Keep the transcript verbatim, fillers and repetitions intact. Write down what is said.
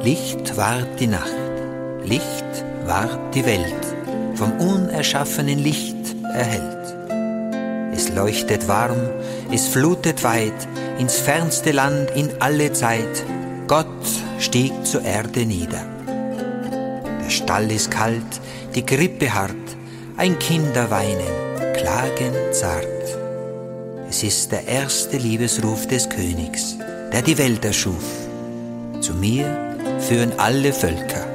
Licht ward die Nacht, Licht ward die Welt, vom unerschaffenen Licht erhellt. Es leuchtet warm, es flutet weit, ins fernste Land, in alle Zeit. Gott stieg zur Erde nieder. Der Stall ist kalt, die Krippe hart, ein Kinderweinen, klagen zart. Es ist der erste Liebesruf des Königs, der die Welt erschuf. Zu mir führen alle Völker,